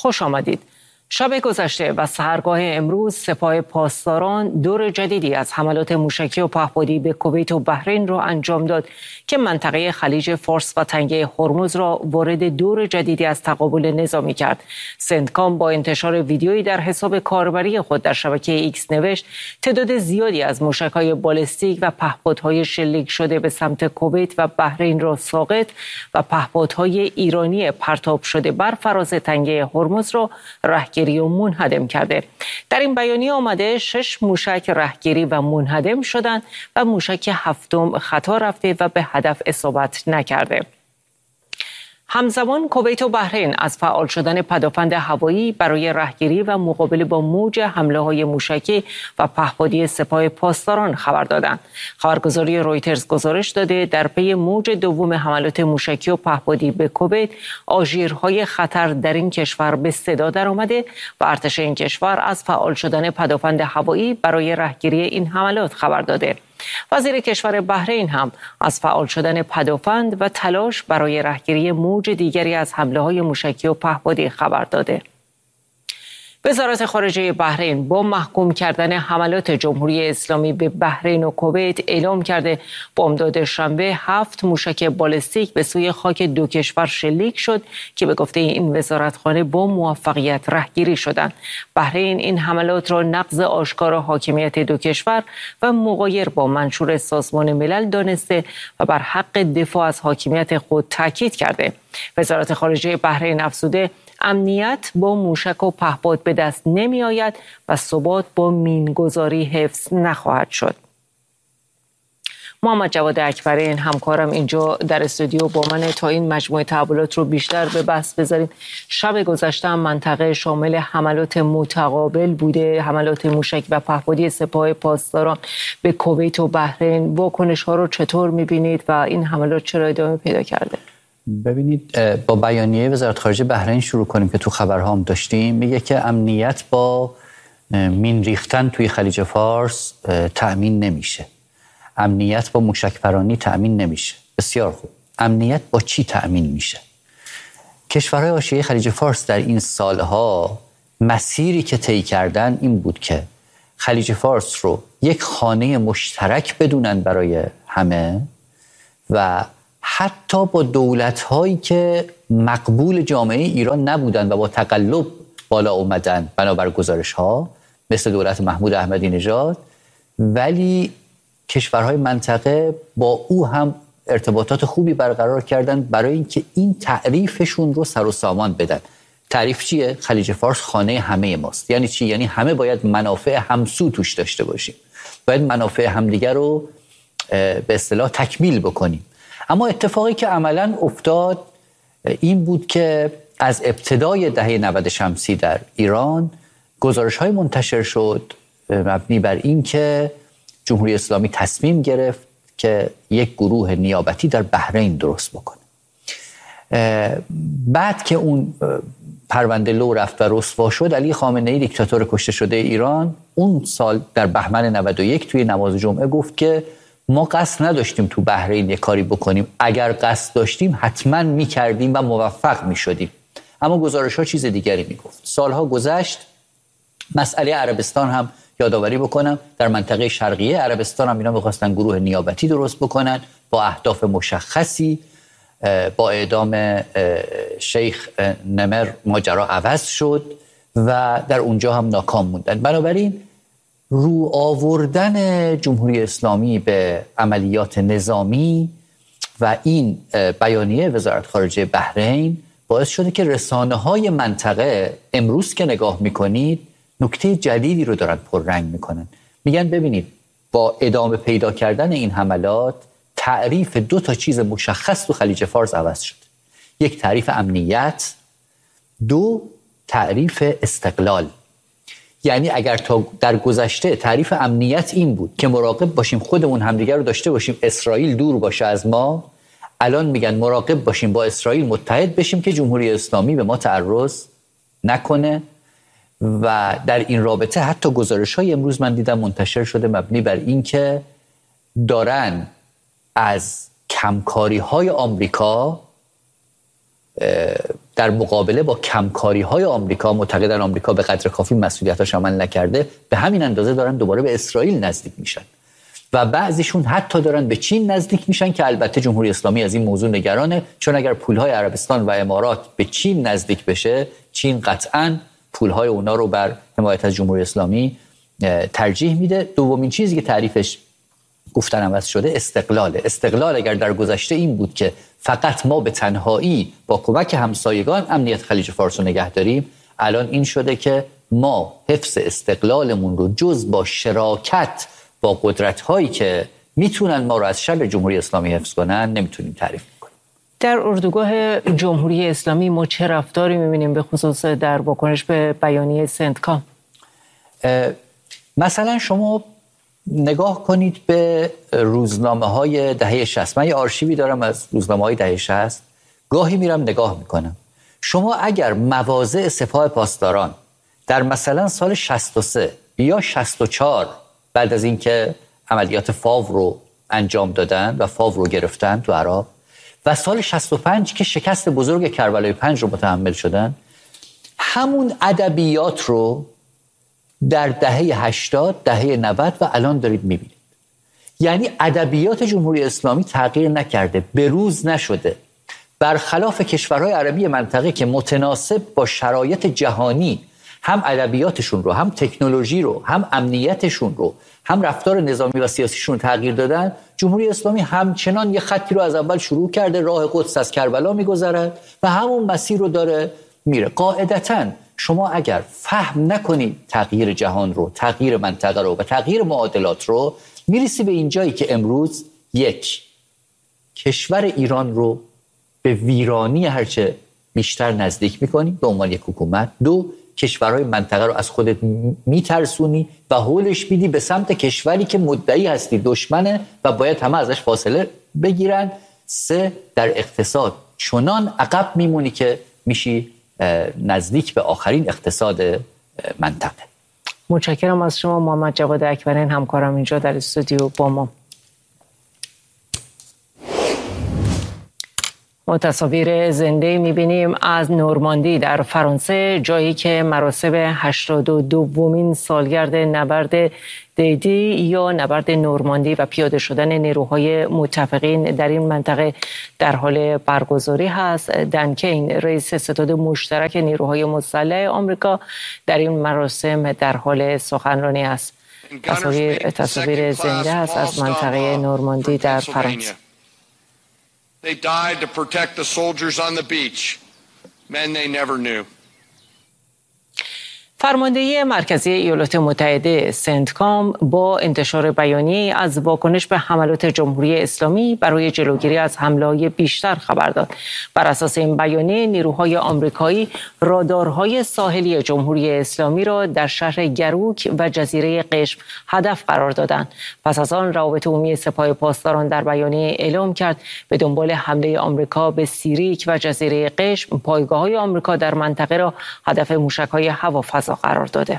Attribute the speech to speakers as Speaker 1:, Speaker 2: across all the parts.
Speaker 1: خوش آمدید. شب گذشته و سحرگاه امروز سپاه پاسداران دور جدیدی از حملات موشکی و پهپادی به کویت و بحرین را انجام داد که منطقه خلیج فارس و تنگه هرمز را وارد دور جدیدی از تقابل نظامی کرد. سندکام با انتشار ویدیویی در حساب کاربری خود در شبکه ایکس نوشت تعداد زیادی از موشک‌های بالستیک و پهپادهای شلیک شده به سمت کویت و بحرین را ساقط و پهپادهای ایرانی پرتاب شده بر فراز تنگه هرمز را رهگیری و منهدم کرده. در این بیانیه آمده 6 موشک رهگیری و منهدم شدند و موشک هفتم خطا رفته و به هدف اصابت نکرده. همزمان کویت و بحرین از فعال شدن پدافند هوایی برای رهگیری و مقابله با موج حمله‌های موشکی و پهپادی سپاه پاسداران خبر دادند. خبرگزاری رویترز گزارش داده در پی موج دوم حملات موشکی و پهپادی به کویت، آژیرهای خطر در این کشور به صدا درآمده و ارتش این کشور از فعال شدن پدافند هوایی برای رهگیری این حملات خبر داده. وزیر کشور بحرین هم از فعال شدن پدافند و تلاش برای رهگیری موج دیگری از حمله‌های موشکی و پهپادی خبر داده. وزارت خارجه بحرین با محکوم کردن حملات جمهوری اسلامی به بحرین و کویت اعلام کرده بامداد شنبه 7 موشک بالستیک به سوی خاک دو کشور شلیک شد که به گفته این وزارتخانه با موفقیت رهگیری شدند. بحرین این حملات را نقض آشکار حاکمیت دو کشور و مغایر با منشور سازمان ملل دانسته و بر حق دفاع از حاکمیت خود تاکید کرده. وزارت خارجه بحرین افزوده امنیت با موشک و پهپاد به دست نمی آید و ثبات با مینگذاری حفظ نخواهد شد. محمد جواد اکبرین همکارم اینجا در استودیو با من تا این مجموعه تحولات رو بیشتر به بحث بذاریم. شب گذشته منطقه شامل حملات متقابل بوده، حملات موشک و پهپادی سپاه پاسداران به کویت و بحرین. واکنش ها رو چطور می‌بینید و این حملات چرا ادامه پیدا کرده؟
Speaker 2: ببینید، با بیانیه وزارت خارجه بحرین شروع کنیم که تو خبرها هم داشتیم. میگه که امنیت با مین ریختن توی خلیج فارس تأمین نمیشه. امنیت با موشک‌پرانی تأمین نمیشه. بسیار خوب. امنیت با چی تأمین میشه؟ کشورهای حاشیه خلیج فارس در این سالها مسیری که طی کردن این بود که خلیج فارس رو یک خانه مشترک بدونن برای همه و حتی با دولت‌هایی که مقبول جامعه ایران نبودند و با تقلب بالا اومدن بنابر گزارش‌ها، مثل دولت محمود احمدی نژاد، ولی کشورهای منطقه با او هم ارتباطات خوبی برقرار کردند برای اینکه این تعریفشون رو سر و سامان بدن. تعریف چیه؟ خلیج فارس خانه همه ماست. یعنی چی؟ یعنی همه باید منافع همسو توش داشته باشیم. باید منافع همدیگر رو به اصطلاح تکمیل بکنیم. اما اتفاقی که عملاً افتاد این بود که از ابتدای دهه 90 شمسی در ایران گزارش‌های منتشر شد مبنی بر این که جمهوری اسلامی تصمیم گرفت که یک گروه نیابتی در بحرین درست بکنه. بعد که اون پرونده لو رفت و رسوا شد، علی خامنه‌ای دیکتاتور کشته شده ایران اون سال در بهمن 91 توی نماز جمعه گفت که ما قصد نداشتیم تو بحرین یک کاری بکنیم، اگر قصد داشتیم حتما میکردیم و موفق میشدیم. اما گزارش‌ها چیز دیگری میگفت. سالها گذشت، مسئله عربستان هم یادآوری بکنم، در منطقه شرقیه عربستان هم اینا میخواستن گروه نیابتی درست بکنن با اهداف مشخصی. با اعدام شیخ نمر ماجرا عوض شد و در اونجا هم ناکام موندن. بنابراین رو آوردن جمهوری اسلامی به عملیات نظامی و این بیانیه وزارت خارجه بحرین باعث شده که رسانه‌های منطقه امروز که نگاه میکنید نکته جدیدی رو دارن پررنگ میکنن. میگن ببینید با ادامه پیدا کردن این حملات تعریف 2 چیز مشخص تو خلیج فارس عوض شد. یک تعریف امنیت، 2 تعریف استقلال. یعنی اگر تا در گذشته تعریف امنیت این بود که مراقب باشیم خودمون همدیگر رو داشته باشیم، اسرائیل دور باشه از ما، الان میگن مراقب باشیم با اسرائیل متحد بشیم که جمهوری اسلامی به ما تعرض نکنه. و در این رابطه حتی گزارش‌های امروز من دیدم منتشر شده مبنی بر این که دارن از کمکاری‌های آمریکا در مقابله با کمکاری های آمریکا معتقدن آمریکا به قدر کافی مسئولیتاش عمل نکرده، به همین اندازه دارن دوباره به اسرائیل نزدیک میشن و بعضیشون حتی دارن به چین نزدیک میشن که البته جمهوری اسلامی از این موضوع نگرانه، چون اگر پولهای عربستان و امارات به چین نزدیک بشه، چین قطعاً پولهای اونا رو بر حمایت از جمهوری اسلامی ترجیح میده. دومین چیزی که تعریفش گفتن عوض شده استقلال اگر در گذشته این بود که فقط ما به تنهایی با کمک همسایگان امنیت خلیج فارس رو نگه داریم، الان این شده که ما حفظ استقلالمون رو جز با شراکت با قدرت‌هایی که میتونن ما رو از شر جمهوری اسلامی حفظ کنن نمیتونیم تعریف کنیم.
Speaker 1: در اردوگاه جمهوری اسلامی ما چه رفتاری میبینیم به خصوص در واکنش به بیانیه سندکام؟
Speaker 2: مثلا شما نگاه کنید به روزنامه‌های دهه 60. من یه آرشیوی دارم از روزنامه‌های دهه 60. گاهی میرم نگاه میکنم. شما اگر مواضع سپاه پاسداران در مثلا سال 63 یا 64 بعد از اینکه عملیات فاو رو انجام دادن و فاو رو گرفتن تو عراق و سال 65 که شکست بزرگ کربلای 5 رو متحمل شدن، همون ادبیات رو در دهه 80، دهه 90 و الان دارید میبینید. یعنی ادبیات جمهوری اسلامی تغییر نکرده، بروز نشده. برخلاف کشورهای عربی منطقه که متناسب با شرایط جهانی هم ادبیاتشون رو، هم تکنولوژی رو، هم امنیتشون رو، هم رفتار نظامی و سیاسیشون تغییر دادن، جمهوری اسلامی همچنان یه خطی رو از اول شروع کرده، راه قدس از کربلا میگذرد و همون مسیر رو داره میره. قاعدتاً شما اگر فهم نکنید تغییر جهان رو، تغییر منطقه رو و تغییر معادلات رو، میرسی به این جایی که امروز یک، کشور ایران رو به ویرانی هرچه بیشتر نزدیک میکنی به عنوان یک حکومت. دو، کشورهای منطقه رو از خودت میترسونی و هولش میدی به سمت کشوری که مدعی هستی دشمنه و باید همه ازش فاصله بگیرن. سه، در اقتصاد چنان عقب میمونی که میشی نزدیک به آخرین اقتصاد منطقه.
Speaker 1: متشکرم از شما محمد جواد اکبرین، همکارم اینجا در استودیو با ما. تصاویر زنده می‌بینیم از نورماندی در فرانسه، جایی که مراسم 82مین سالگرد نبرد دیدی یا نبرد نورماندی و پیاده شدن نیروهای متفقین در این منطقه در حال برگزاری هست. دن کین، رئیس ستاد مشترک نیروهای مسلح آمریکا، در این مراسم در حال سخنرانی است. تصاویر زنده است از منطقه نورماندی در فرانسه.
Speaker 3: They died to protect the soldiers on the beach, men they never knew.
Speaker 1: فرماندهی مرکزی ایالات متحده سندکام با انتشار بیانیه از واکنش به حملات جمهوری اسلامی برای جلوگیری از حمله‌های بیشتر خبر داد. بر اساس این بیانیه نیروهای آمریکایی رادارهای ساحلی جمهوری اسلامی را در شهر گروک و جزیره قشم هدف قرار دادند. پس از آن روابط عمومی سپاه پاسداران در بیانیه اعلام کرد به دنبال حمله آمریکا به سیریک و جزیره قشم پایگاه‌های آمریکا در منطقه را هدف موشک‌های هوافضا قرار داده.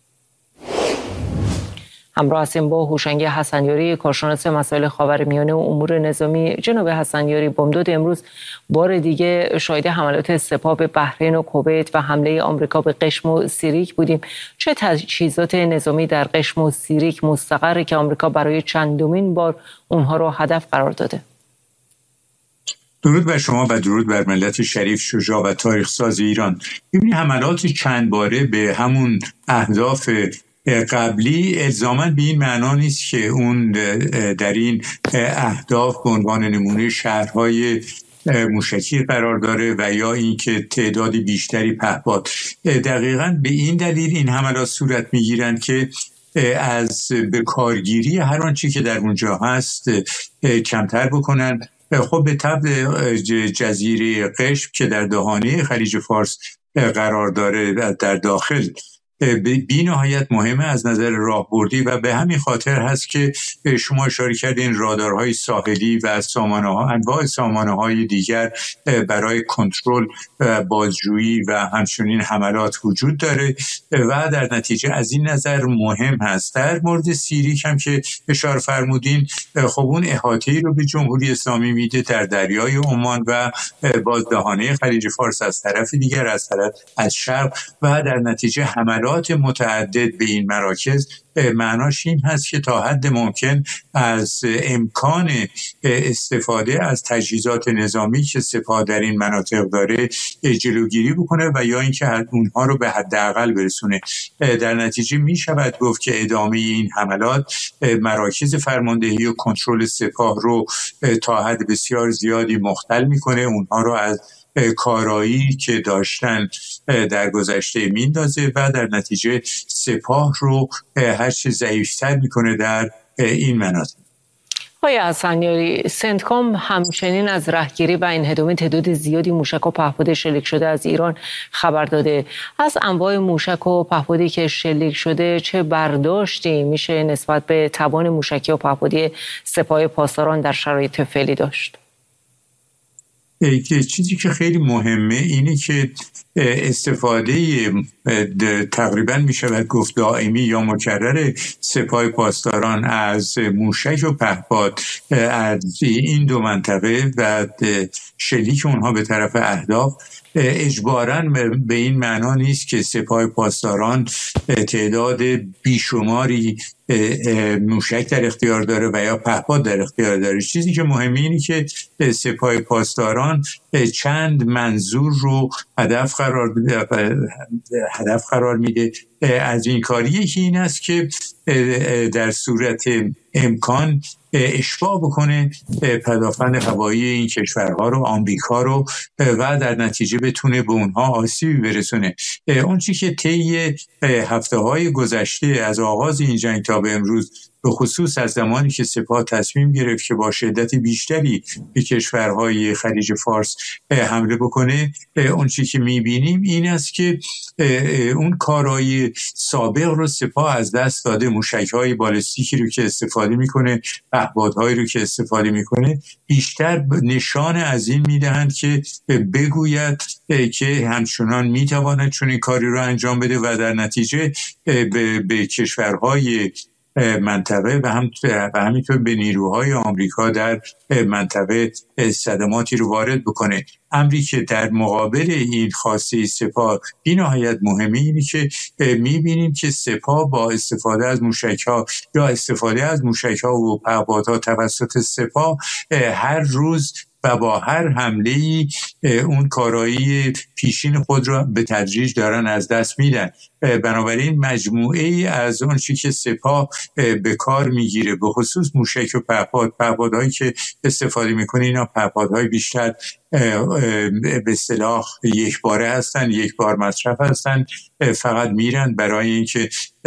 Speaker 1: همراه هستیم با هوشنگ حسنیاری، کارشناس مسائل خاورمیانه و امور نظامی. جناب حسنیاری، بامداد امروز بار دیگه شاهد حملات سپاه به بحرین و کویت و حمله آمریکا به قشم و سیریک بودیم. چه تجهیزات نظامی در قشم و سیریک مستقره که آمریکا برای چندمین بار اونها رو هدف قرار داده؟
Speaker 4: درود بر شما و درود بر ملت شریف، شجاع و تاریخ ساز ایران. ببینید حملات چند باره به همون اهداف قبلی الزاماً به این معنا نیست که اون در این اهداف به عنوان نمونه شهرهای موشکی قرار داره و یا اینکه تعدادی بیشتری پهپاد. دقیقاً به این دلیل این حملات صورت میگیرند که از به کارگیری هر آنچه که در اونجا هست کمتر بکنن. خب به طبع جزیره قشم که در دهانه خلیج فارس قرار داره در داخل بی نهایت مهمه از نظر راهبردی و به همین خاطر هست که شما اشاره کردین رادارهای ساحلی و انواع سامانه‌های دیگر برای کنترل بازجویی و همچنین حملات وجود داره و در نتیجه از این نظر مهم هست. در مورد سیریک هم که اشاره فرمودین، خب اون احاطه‌ای رو به جمهوری اسلامی میده در دریای عمان و بازدهانه خلیج فارس از طرف دیگر، از شرق، و در نتیجه حملات متعدد به این مراکز معناش این هست که تا حد ممکن از امکان استفاده از تجهیزات نظامی که سپاه در این مناطق داره جلوگیری بکنه و یا اینکه اونها رو به حداقل برسونه. در نتیجه می شود گفت که ادامه این حملات مراکز فرماندهی و کنترل سپاه رو تا حد بسیار زیادی مختل میکنه، اونها رو از کارایی که داشتن در گذشته میندازه و در نتیجه سپاه رو هرچه ضعیفتر میکنه در این مناطق.
Speaker 1: آقای حسنیاری، سنتکام همچنین از رهگیری و انهدام تعداد زیادی موشک و پهپاد شلیک شده از ایران خبر داده. از انواع موشک و پهپادی که شلیک شده چه برداشتی میشه نسبت به توان موشکی و پهپادی سپاه پاسداران در شرایط فعلی داشت؟
Speaker 4: چیزی که خیلی مهمه اینه که استفاده تقریبا می شود گفت دائمی یا مکرر سپاه پاسداران از موشک و پهپاد از این دو منطقه و شلیک اونها به طرف اهداف اجباراً به این معنا نیست که سپاه پاسداران تعداد بیشماری موشک در اختیار داره و یا پهپاد در اختیار داره. چیزی که مهمه اینه که سپاه پاسداران چند منظور رو هدف قرار میده. از این کاری یکی این است که در صورت امکان اشباع بکنه پدافند هوایی این کشورها رو، آمریکا رو، و در نتیجه بتونه به اونها آسیبی برسونه. اون چی که طی هفته‌های گذشته از آغاز این جنگ تا به امروز، به خصوص از زمانی که سپاه تصمیم گرفت که با شدت بیشتری به کشورهای خلیج فارس حمله بکنه، اون چی که می‌بینیم این است که اون کارهای سابق رو سپاه از دست داده. موشک‌های بالستیکی رو که استفاده می‌کنه، پهپادهایی رو که استفاده می‌کنه، بیشتر نشان از این می‌دهند که بگوید که همچنان می‌تواند چنین کاری رو انجام بده و در نتیجه به کشورهای منطقه و همینطور به نیروهای آمریکا در منطقه صدماتی رو وارد بکنه. امری که در مقابل این خواسته سپاه بی نهایت مهمه اینه که میبینیم که سپاه با استفاده از موشک‌ها یا استفاده از موشک‌ها و پهپادها توسط سپاه هر روز و با هر حمله‌ای اون کارایی پیشین خود را به تدریج دارن از دست میدن. بنابراین مجموعه‌ای از اون چیزی که سپاه به کار میگیره، به خصوص موشک و پهپادهایی که استفاده میکنه، اینا پهپادهای بیشتر به اصطلاح یک باره هستن، یک بار مصرف هستن، فقط میرن برای اینکه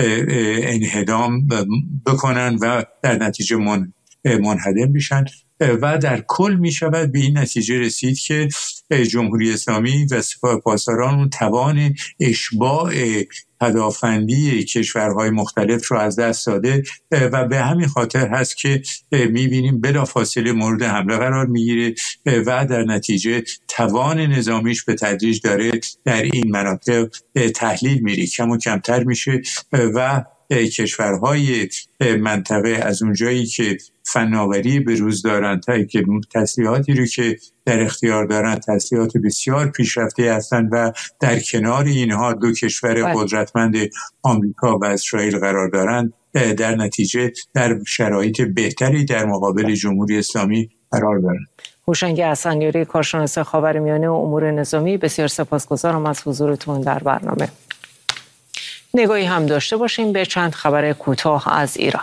Speaker 4: انهدام بکنن و در نتیجه منهدم بشن. و در کل می شود به این نتیجه رسید که جمهوری اسلامی و سپاه پاسداران اون توان اشباع پدافندی کشورهای مختلف رو از دست داده و به همین خاطر هست که می بینیم بلافاصله مورد حمله قرار می گیره و در نتیجه توان نظامیش به تدریج داره در این مناطق تحلیل میره، کم و کمتر میشه و کشورهای منطقه از اونجایی که فناوری به روز دارن تا که تسلیحاتی رو که در اختیار دارن تسلیحات بسیار پیشرفته هستند و در کنار اینها دو کشور قدرتمند آمریکا و اسرائیل قرار دارند، در نتیجه در شرایط بهتری در مقابل جمهوری اسلامی قرار دارند.
Speaker 1: هوشنگ حسنیاری، کارشناس خاورمیانه و امور نظامی، بسیار سپاسگزارم از حضورتون در برنامه. نگاهی هم داشته باشیم به چند خبر کوتاه از ایران.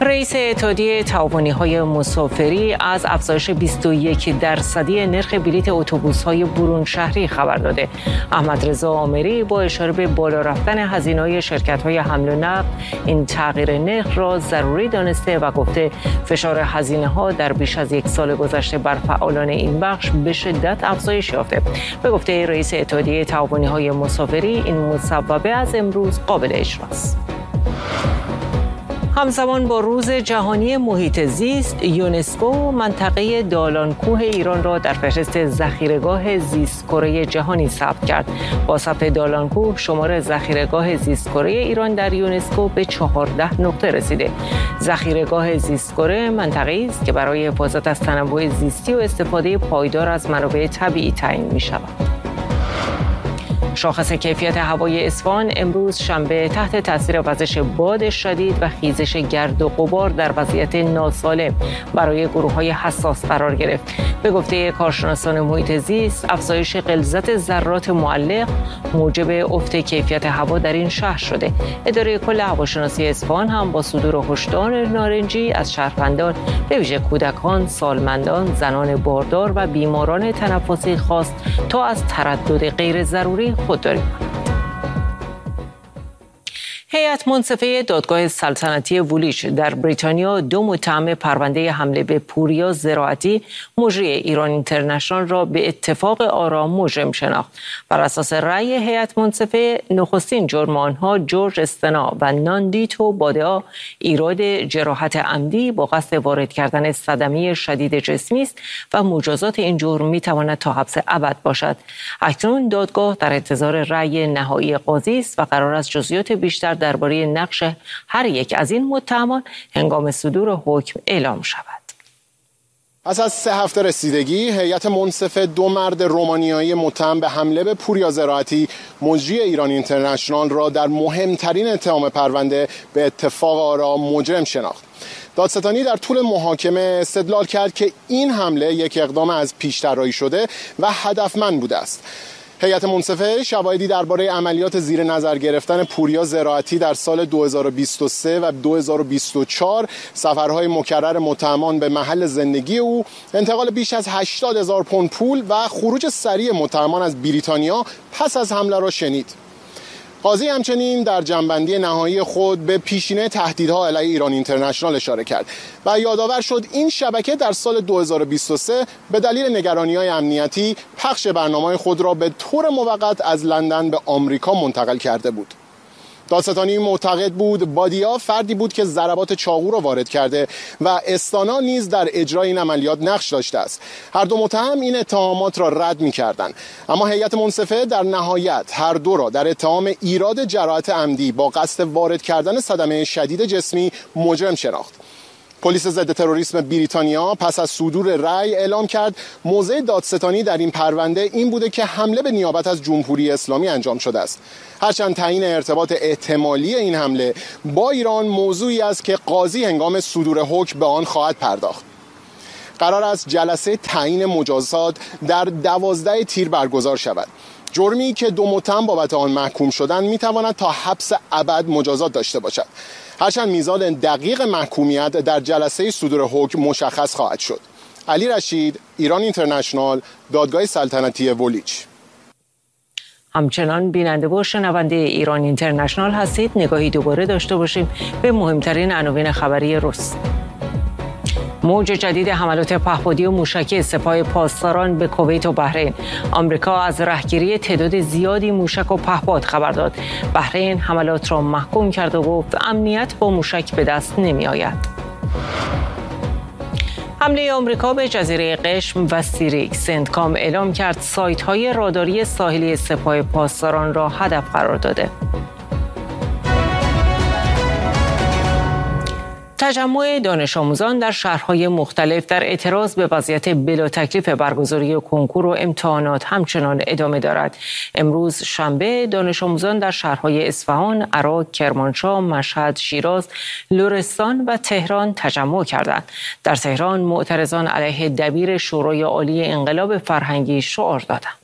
Speaker 1: رئیس اتحادیه تعاونی‌های مسافری از افزایش 21% نرخ بلیت اتوبوس‌های برون شهری خبر داده. احمد رضا آمری با اشاره به بالا رفتن هزینه‌های شرکت‌های حمل و نقل این تغییر نرخ را ضروری دانسته و گفته فشار هزینه‌ها در بیش از یک سال گذشته بر فعالان این بخش به شدت افزایش یافته. به گفته رئیس اتحادیه تعاونی‌های مسافری این مصوبه از امروز قابل اجراست. همزمان با روز جهانی محیط زیست، یونسکو منطقه دالانکوه ایران را در فهرست ذخیره‌گاه زیست‌کره جهانی ثبت کرد. با ثبت دالانکوه، شمار ذخیره‌گاه زیست‌کره ایران در یونسکو به 14 نقطه رسیده. ذخیره‌گاه زیست‌کره منطقه‌ای است که برای حفاظت از تنوع زیستی و استفاده پایدار از منابع طبیعی تعیین می‌شود. شاخص کیفیت هوای اصفهان امروز شنبه تحت تاثیر وزش باد شدید و خیزش گرد و غبار در وضعیت ناسالم برای گروه‌های حساس قرار گرفت. به گفته کارشناسان محیط زیست، افزایش غلظت ذرات معلق موجب افت کیفیت هوا در این شهر شده. اداره کل هواشناسی اصفهان هم با صدور هشدار نارنجی از شهروندان به ویژه کودکان، سالمندان، زنان باردار و بیماران تنفسی خواست تا از تردد غیر ضروری خودداری کنند. هیئت منصفه دادگاه سلطنتی وولیچ در بریتانیا 2 متهم پرونده حمله به پوریا زراعتی مجری ایران اینترنشنال را به اتفاق آرا مجرم شناخت. بر اساس رأی هیئت منصفه، نخستین جرم آنها جورج استنا و ناندیتو بادیا ایراد جراحت عمدی با قصد وارد کردن صدمه شدید جسمی است و مجازات این جرم میتواند تا حبس ابد باشد. اکنون دادگاه در انتظار رأی نهایی قاضی است و قرار است جزئیات بیشتر درباره نقش هر یک از این متهمان هنگام صدور حکم اعلام شود.
Speaker 5: پس از 3 هفته رسیدگی، هیئت منصفه 2 مرد رومانیایی متهم به حمله به پوریا زراعتی مجری ایران اینترنشنال را در مهمترین اتهام پرونده به اتفاق آرا مجرم شناخت. دادستانی در طول محاکمه استدلال کرد که این حمله یک اقدام از پیش طراحی شده و هدفمند بوده است. هیئت منصفه شواهدی درباره عملیات زیر نظر گرفتن پوریا زراعتی در سال 2023 و 2024، سفرهای مکرر متهمان به محل زندگی او، انتقال بیش از 80,000 پوند پول و خروج سریع متهمان از بریتانیا پس از حمله را شنید. قاضی همچنین در جنبندی نهایی خود به پیشینه تهدیدها علیه ایران اینترنشنال اشاره کرد و یادآور شد این شبکه در سال 2023 به دلیل نگرانی‌های امنیتی پخش برنامه‌های خود را به طور موقت از لندن به آمریکا منتقل کرده بود. دادستانی معتقد بود بادیا فردی بود که ضربات چاقو را وارد کرده و استانا نیز در اجرای این عملیات نقش داشته است. هر دو متهم این اتهامات را رد می‌کردند، اما هیئت منصفه در نهایت هر دو را در اتهام ایراد جراحت عمدی با قصد وارد کردن صدمه شدید جسمی مجرم شناخت. پلیس ضد تروریسم بریتانیا پس از صدور رأی اعلام کرد موضع دادستانی در این پرونده این بوده که حمله به نیابت از جمهوری اسلامی انجام شده است. هرچند تعیین ارتباط احتمالی این حمله با ایران موضوعی است که قاضی هنگام صدور حکم به آن خواهد پرداخت. قرار است جلسه تعیین مجازات در 12 تیر برگزار شود. جرمی که 2 متهم بابت آن محکوم شدند میتواند تا حبس ابد مجازات داشته باشد. هرچند میزان دقیق محکومیت در جلسه صدور حکم مشخص خواهد شد. علی رشید، ایران اینترنشنال، دادگاه سلطنتی وولیچ.
Speaker 1: همچنان بیننده و شنونده ایران اینترنشنال هستید. نگاهی دوباره داشته باشیم به مهمترین عناوین خبری روز. موج جدید حملات پهپادی و موشکی سپاه پاسداران به کویت و بحرین. آمریکا از رهگیری تعداد زیادی موشک و پهپاد خبر داد. بحرین حملات را محکوم کرد و گفت امنیت با موشک به دست نمی آید. حمله آمریکا به جزیره قشم و سیریک، سنتکام اعلام کرد سایت‌های راداری ساحلی سپاه پاسداران را هدف قرار داده. تجمع دانش آموزان در شهرهای مختلف در اعتراض به وضعیت بلا تکلیف برگزاری کنکور و امتحانات همچنان ادامه دارد. امروز شنبه دانش آموزان در شهرهای اصفهان، عراق، کرمانشاه، مشهد، شیراز، لرستان و تهران تجمع کردند. در تهران معترضان علیه دبیر شورای عالی انقلاب فرهنگی شعار دادند.